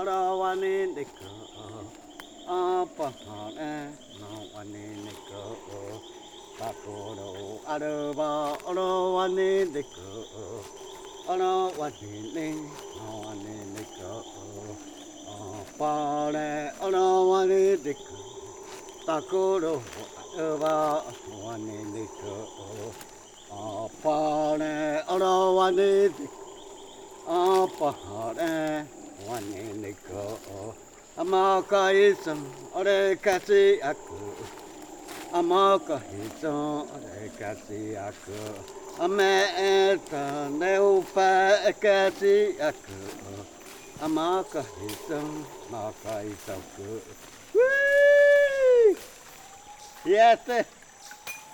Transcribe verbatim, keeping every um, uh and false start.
ara wane neko apa hane no wane neko takoro araba ara wane neko ara wane ne no wane neko apa ne ara wane neko takoro araba wane neko apa ne ara wane neko apa hane wane neko amaka isan ore kasi aku amaka isan ore kasi aku ame eta neupa kasi aku amaka isan maka isaku. Yes.